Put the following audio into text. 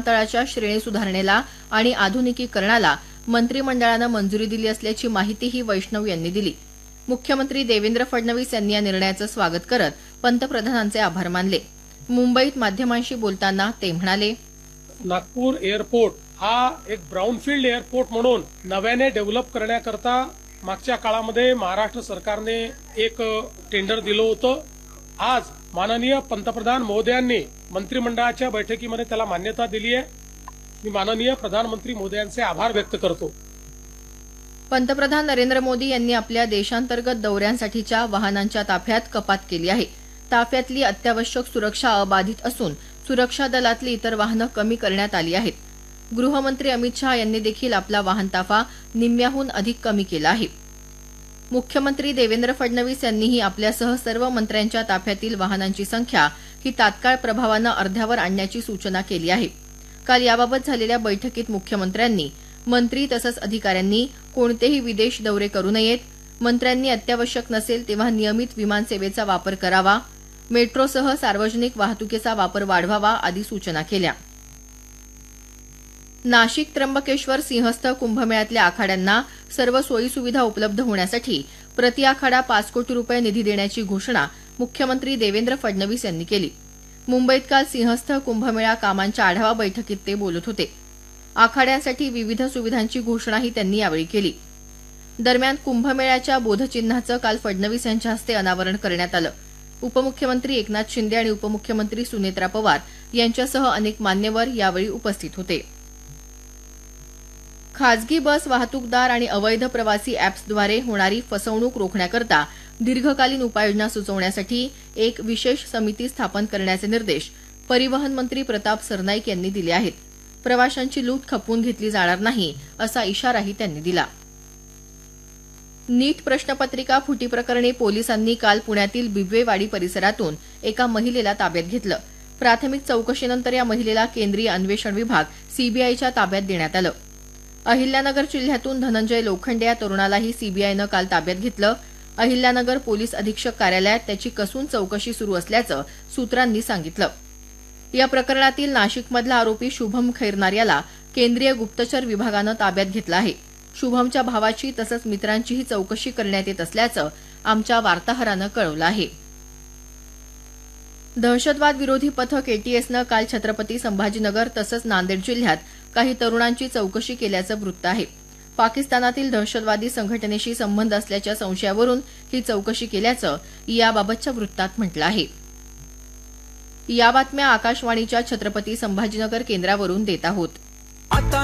विमानतळाच्या श्रेणी सुधारणेला आणि आधुनिकीकरणाला मंत्रिमंडळानं मंजुरी दिली असल्याची माहितीही वैष्णव यांनी दिली. मुख्यमंत्री देवेंद्र फडणवीस यांनी या निर्णयाचं स्वागत करत पंतप्रधानांचे आभार मानले. मुंबईत माध्यमांशी बोलताना ते म्हणाले, नागपूर एअरपोर्ट हा एक ब्राउनफील्ड एअरपोर्ट म्हणून नव्याने डेव्हलप करण्याकरता मागच्या काळामध्ये महाराष्ट्र सरकारने एक टेंडर दिलं होतं. आज माननीय पंतप्रधान महोदयांनी मंत्रिमंडळाच्या बैठकीमध्ये त्याला मान्यता दिली आहे. मी माननीय प्रधानमंत्री महोदयांचे आभार व्यक्त करतो. पंतप्रधान नरेंद्र मोदी यांनी आपल्या देशांतर्गत दौऱ्यांसाठीच्या वाहनांच्या ताफ्यात कपात केली आहे. ताफ्यातली अत्यावश्यक सुरक्षा अबाधित असून सुरक्षा दलातली इतर वाहनं कमी करण्यात आली आहेत. गृहमंत्री अमित शहा यांनी देखील आपला वाहन ताफा निम्म्याहून अधिक कमी केला आहे. मुख्यमंत्री देवेंद्र फडणवीस यांनीही आपल्यासह सर्व मंत्र्यांच्या ताफ्यातील वाहनांची संख्या ही तात्काळ प्रभावानं अर्ध्यावर आणण्याची सूचना केली आहे. काल याबाबत झालेल्या बैठकीत मुख्यमंत्र्यांनी मंत्री तसंच अधिकाऱ्यांनी कोणतेही विदेश दौरे करू नयेत, मंत्र्यांनी अत्यावश्यक नसेल तेव्हा नियमित विमानसेवेचा वापर करावा, मेट्रोसह सार्वजनिक वाहतुकीचा वापर वाढवावा आदी सूचना केल्या. नाशिक त्र्यंबकेश्वर सिंहस्थ कुंभमेळ्यातल्या आखाड्यांना सर्व सोयीसुविधा उपलब्ध होण्यासाठी प्रति आखाडा 5 कोटी रुपये निधी देण्याची घोषणा मुख्यमंत्री देवेंद्र फडणवीस यांनी केली. मुंबईत काल सिंहस्थ कुंभमेळा कामांच्या आढावा बैठकीत ते बोलत होते. आखाड्यांसाठी विविध सुविधांची घोषणाही त्यांनी यावेळी केली. दरम्यान कुंभमेळ्याच्या बोधचिन्हाचं काल फडणवीस यांच्या हस्ते अनावरण करण्यात आलं. उपमुख्यमंत्री एकनाथ शिंदे आणि उपमुख्यमंत्री सुनेत्रा पवार यांच्यासह अनेक मान्यवर यावेळी उपस्थित होते. खासगी बस वाहतूकदार आणि अवैध प्रवासी अॅप्सद्वारे होणारी फसवणूक रोखण्याकरता दीर्घकालीन उपाययोजना सुचवण्यासाठी एक विशेष समिती स्थापन करण्याचे निर्देश परिवहन मंत्री प्रताप सरनाईक यांनी दिले आहेत. प्रवाशांची लूट खपवून घेतली जाणार नाही असा इशाराही त्यांनी दिला. नीट प्रश्नपत्रिका फुटी प्रकरणी पोलिसांनी काल पुण्यातील बिबवेवाडी परिसरातून एका महिलेला ताब्यात घेतलं. प्राथमिक चौकशीनंतर या महिलेला केंद्रीय अन्वेषण विभाग सीबीआयच्या ताब्यात देण्यात आलं. अहिल्यानगर जिल्ह्यातून धनंजय लोखंडे या तरुणालाही सीबीआयनं काल ताब्यात घेतलं. अहिल्यानगर पोलीस अधीक्षक कार्यालयात त्याची कसून चौकशी सुरू असल्याचं सूत्रांनी सांगितलं. या प्रकरणातील नाशिकमधला आरोपी शुभम खैरनार याला केंद्रीय गुप्तचर विभागानं ताब्यात घेतलं आहे. शुभमच्या भावाची तसंच मित्रांचीही चौकशी करण्यात येत असल्याचं आमच्या वार्ताहरानं कळवलं आहे. दहशतवाद विरोधी पथक एटीएसनं काल छत्रपती संभाजीनगर तसंच नांदेड जिल्ह्यात काही तरुणांची चौकशी केल्याचं वृत्त आहे. पाकिस्तानातील दहशतवादी संघटनेशी संबंध असल्याच्या संशयावरून ही चौकशी केल्याचं याबाबतच्या वृत्तात म्हटलं आहे. या बातम्या आकाशवाणीच्या छत्रपती संभाजीनगर केंद्रावरून देत आहोत.